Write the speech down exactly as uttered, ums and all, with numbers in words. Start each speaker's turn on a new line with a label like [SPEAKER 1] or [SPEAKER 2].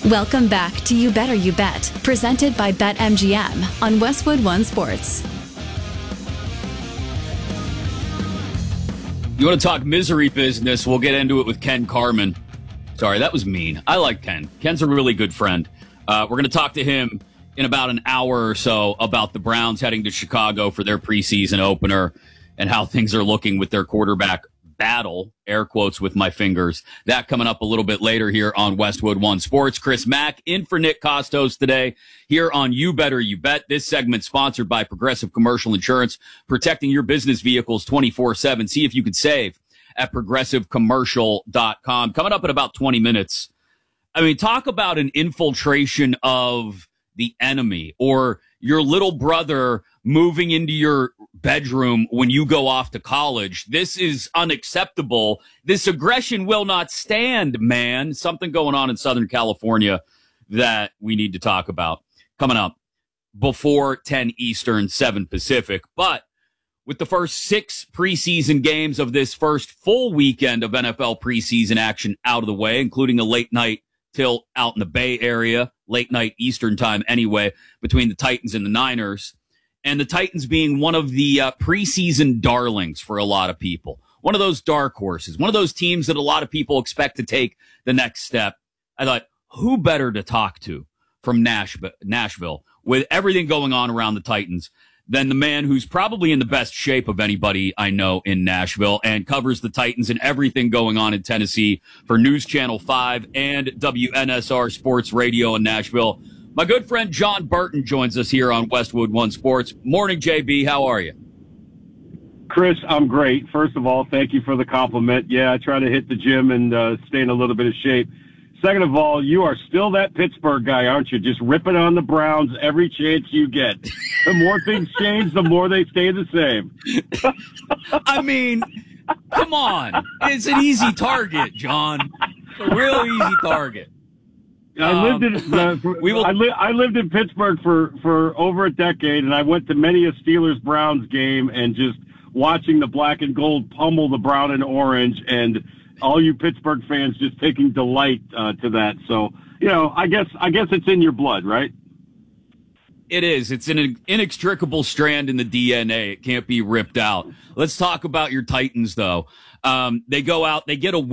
[SPEAKER 1] Welcome back to You Better You Bet, presented by BetMGM on Westwood One Sports.
[SPEAKER 2] You want to talk misery business? We'll get into it with Ken Carman. Sorry, that was mean. I like Ken. Ken's a really good friend. Uh, we're going to talk to him in about an hour or so about the Browns heading to Chicago for their preseason opener and how things are looking with their quarterback battle, air quotes with my fingers. That coming up a little bit later here on Westwood One Sports. Chris Mack in for Nick Costos today here on You Better You Bet. This segment sponsored by Progressive Commercial Insurance, protecting your business vehicles twenty-four seven. See if you could save at progressive commercial dot com. Coming up in about twenty minutes. I mean, talk about an infiltration of the enemy or your little brother moving into your bedroom when you go off to college. This is unacceptable. This aggression will not stand, man. Something going on in Southern California that we need to talk about. Coming up before ten Eastern, seven Pacific. But with the first six preseason games of this first full weekend of N F L preseason action out of the way, including a late night till out in the Bay Area, late night Eastern time anyway, between the Titans and the Niners. And the Titans being one of the uh, preseason darlings for a lot of people. One of those dark horses. One of those teams that a lot of people expect to take the next step. I thought, who better to talk to from Nashville, Nashville with everything going on around the Titans than the man who's probably in the best shape of anybody I know in Nashville and covers the Titans and everything going on in Tennessee for News Channel five and W N S R Sports Radio in Nashville. My good friend John Burton joins us here on Westwood One Sports. Morning, J B. How are you?
[SPEAKER 3] Chris, I'm great. First of all, thank you for the compliment. Yeah, I try to hit the gym and uh, stay in a little bit of shape. Second of all, you are still that Pittsburgh guy, aren't you? Just ripping on the Browns every chance you get. The more things change, the more they stay the same.
[SPEAKER 2] I mean, come on. It's an easy target, John. A real easy target.
[SPEAKER 3] I lived in uh, for, we will, I, li- I lived in Pittsburgh for, for over a decade, and I went to many a Steelers Browns game and just watching the black and gold pummel the brown and orange, and all you Pittsburgh fans just taking delight uh, to that. So, you know, I guess I guess it's in your blood, right?
[SPEAKER 2] It is. It's an inextricable strand in the D N A. It can't be ripped out. Let's talk about your Titans, though. Um, they go out, they get a